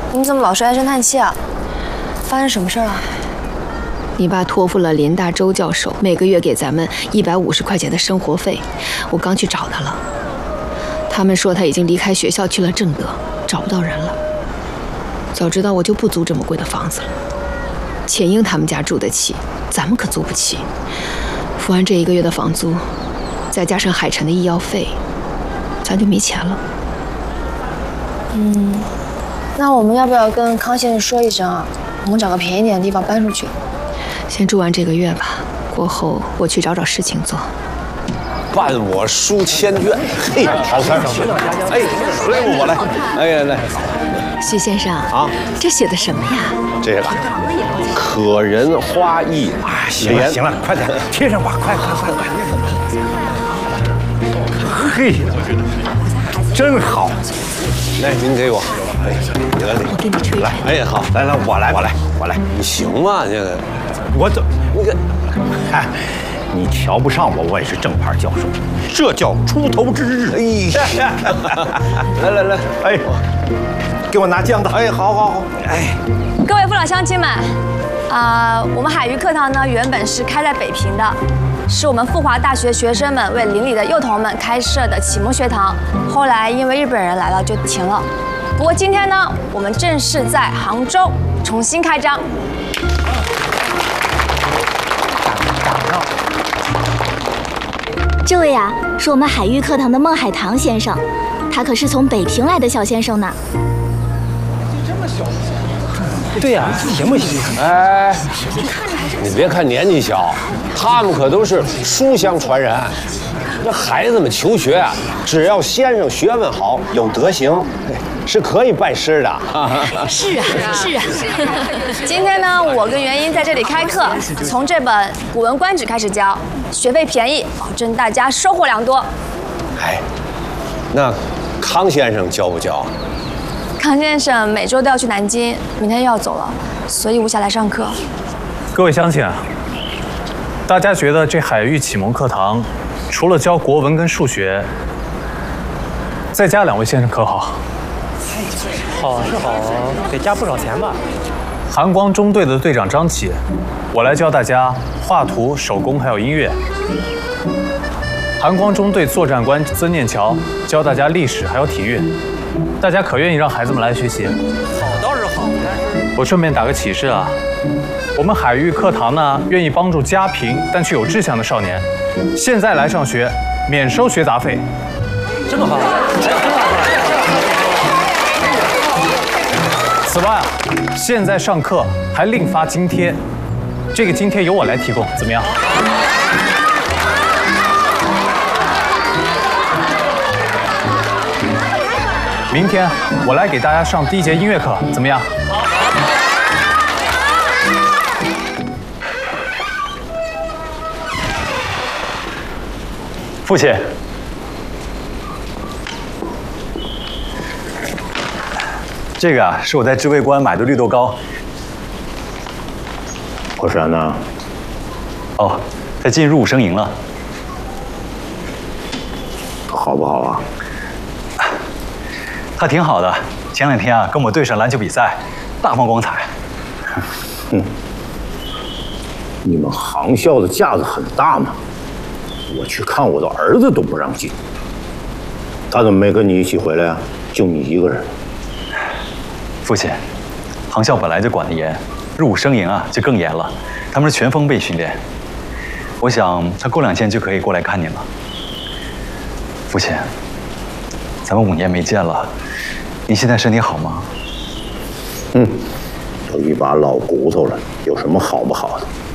你爸托付了林大周教授每个月给咱们150块钱的生活费，我刚去找他了。他们说他已经离开学校去了正德，找不到人了。早知道我就不租这么贵的房子了。钱英他们家住得起，咱们可租不起。付完这1个月的房租，再加上海晨的医药费，咱就没钱了。 那我们要不要跟康先生说一声啊？我们找个便宜点的地方搬出去。 先住完这个月吧，过后我去找事情做。 伴我书千卷，嘿，好事儿！哎，来我来，哎来， 徐先生啊， 这写的什么呀？ 这个可人花艺莲， 行了，快点贴上吧，快！嘿，真好。 来，您给我，哎，你来， 我给你吹。 来，哎，好， 来，我来， 你行吗？这个， 我怎那个， 哎，你瞧不上我也是正牌教授，这叫出头之日。 哎，来， 哎，给我拿酱的。 哎，好， 哎， 各位父老乡亲们，我们海域课堂呢原本是开在北平的，是我们复华大学学生们为邻里的幼童们开设的启蒙学堂，后来因为日本人来了就停了。不过今天呢，我们正式在杭州重新开张。 这位啊，是我们海域课堂的孟海棠先生，他可是从北平来的小先生呢。 对呀，行不行？ 哎，你别看年纪小，他们可都是书香传人。这孩子们求学啊，只要先生学问好，有德行，是可以拜师的。 是啊。 今天呢，我跟元英在这里开课，从这本《古文观止》开始教，学费便宜，保证大家收获良多。 哎，那康先生教不教？ 康先生每周都要去南京，明天又要走了，所以无暇来上课。 各位乡亲啊，大家觉得这海域启蒙课堂除了教国文跟数学，再加2位先生可好？ 好是好，得加不少钱吧？ 韩光中队的队长张启，我来教大家画图、手工还有音乐。韩光中队作战官曾念桥教大家历史还有体育。大家可愿意让孩子们来学习？ 好倒是好，但是我顺便打个启示啊，我们海域课堂呢，愿意帮助家贫但却有志向的少年，现在来上学，免收学杂费。 这么好， 此外啊，现在上课还另发津贴，这个津贴由我来提供，怎么样？明天我来给大家上第1节音乐课，怎么样？父亲， 这个啊是我在知味观买的绿豆糕。 火山呢？ 哦，他进入伍生营了。 好不好啊？ 他挺好的，前2天啊跟我们对上篮球比赛，大放光彩。 你们航校的架子很大嘛，我去看我的儿子都不让进，他怎么没跟你一起回来啊？就你一个人。 父亲，航校本来就管得严，入伍生营啊就更严了，他们是全封闭训练。我想他过2天就可以过来看您了。父亲，咱们5年没见了，您现在身体好吗？ 都一把老骨头了，有什么好不好的？